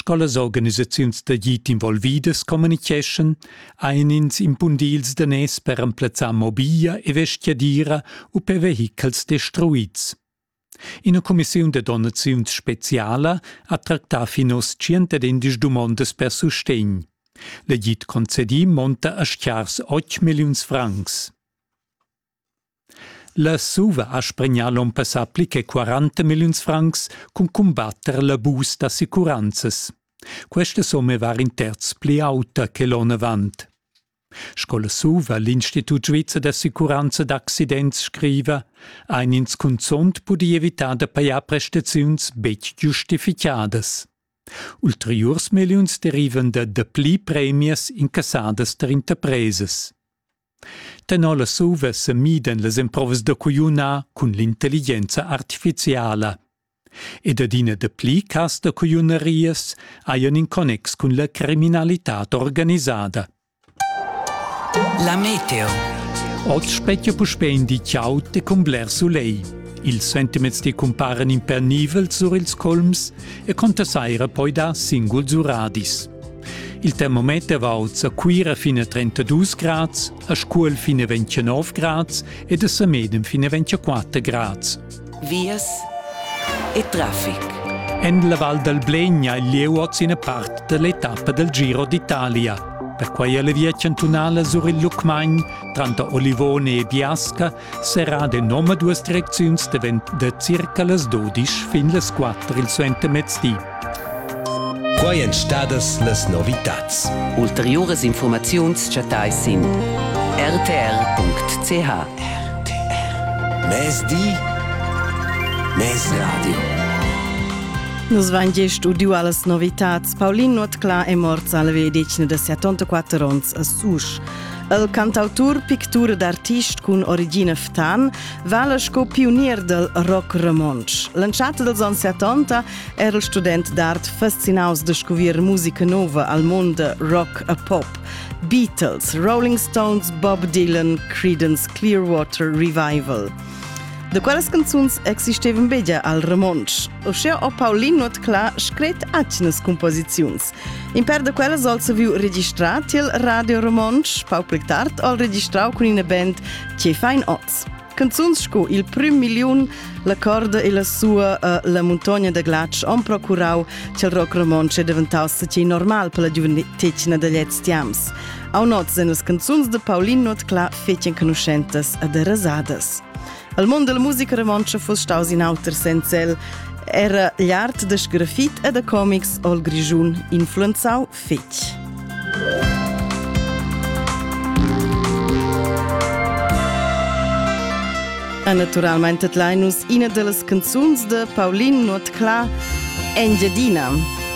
scolas organisaziuns da git involvidas communication ein ins impundils danès per emplazar mobia e vestiadira u per vehicels destruits. Ina commissiun de donaziuns speciala ha tractar finos 111 domondas per sustegn. La git concedi monta a schiars 8 milions francs. La SUVA ha spregnà l'on passabli che 40 milions francs cun combatter l'abus d'assicuranzas. Questa somme var in terz pli auta che l'on avant. Scola SUVA, l'Institut Svizzer d'Assicuranza d'Accidents, scriva ein ins consont pudi evitar da pagar prestaziuns bec giustificadas. Ulteriors milions derivan da pli premies incassadas der interpreses. Tenò la SUVA se miden les improvas da cujuna cun l'intelligenza artificiala. Ed adina da pli cas da cujunarias haian in connex cun la criminalitat organisada. La meteo. Oggi specchia puspendi ciaute con bler sulei. Il sentiments di comparen in per nivel sur ils colms e contasaira poi da singul zuradis. Il termometer va a Quira fino a 32 gradi, a Scuol fino a 29 gradi e a Samedem fino a 24 gradi. Vias e traffic. En la Val del Blegna il lieu in parte dell'etappa del Giro d'Italia. Per quai la via cantonale sur il Lucmagn, tra Olivone e Biasca, sarà de nome due direzioni da circa les 12 fin les 4 il suente mezzdi. Quai en stadas las novitats. Ulteriores informaziuns chatai sin rtr.ch. Mes di, mes radio. Nos vain ge studio alles novitats. Paulin Nuotcla è morta alla vedicina de 74 ans a Susch. El cantautor pictura d'artist con origine ftan vala sco pionier del rock romansch. Lanciata dels ans 70 era il student d'art fascinaus de scovir musica nova al mondo rock e pop. Beatles, Rolling Stones, Bob Dylan, Creedence Clearwater Revival. De quelles canzuns existevan begia al romansch. Oscia o Paulin Nuotcla scret accinas composiziuns. In per de quelles also viu registrat il radio romansch, pauplic tard, ol registrau con una band che fain oz. Canzuns sco il prim milion, la corda e la sua la montagna de glatsch on procurau che il rock romansch è diventaus che normal per la gioventecina degli etiams. Au noz en las canzuns de Paulin Nuotcla fecien conoscentas ad rasadas. Al mond della musica romancia fos staus in auter senzel era l'art de sgrafit e de comics ol grigiun influenzau fetg. E naturalmente tlainus ina de las canzuns de Paulin Nuotcla, Engiadina.